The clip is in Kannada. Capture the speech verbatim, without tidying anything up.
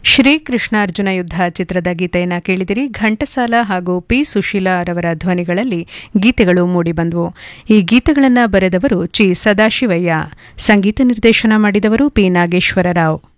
ಶ್ರೀಕೃಷ್ಣಾರ್ಜುನ ಯುದ್ಧ ಚಿತ್ರದ ಗೀತೆಯನ್ನು ಕೇಳಿದಿರಿ. ಘಂಟಸಾಲ ಹಾಗೂ ಪಿ ಸುಶೀಲಾ ರವರ ಧ್ವನಿಗಳಲ್ಲಿ ಗೀತೆಗಳು ಮೂಡಿಬಂದವು. ಈ ಗೀತೆಗಳನ್ನು ಬರೆದವರು ಚಿ ಸದಾಶಿವಯ್ಯ, ಸಂಗೀತ ನಿರ್ದೇಶನ ಮಾಡಿದವರು ಪಿ ನಾಗೇಶ್ವರರಾವ್.